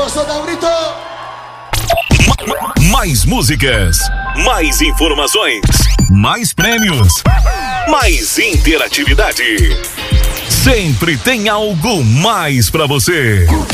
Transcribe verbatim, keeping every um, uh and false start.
gostou, dá um grito! Mais músicas, mais informações, mais prêmios, mais interatividade. Sempre tem algo mais pra você.